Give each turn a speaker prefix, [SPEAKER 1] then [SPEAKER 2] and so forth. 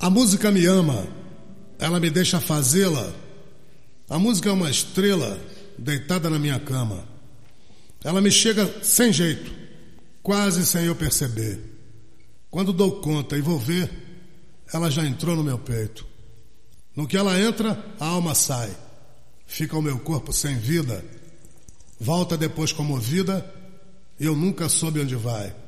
[SPEAKER 1] A música me ama, ela me deixa fazê-la. A música é uma estrela deitada na minha cama. Ela me chega sem jeito, quase sem eu perceber. Quando dou conta e vou ver, ela já entrou no meu peito. No que ela entra, a alma sai. Fica o meu corpo sem vida. Volta depois comovida e eu nunca soube onde vai.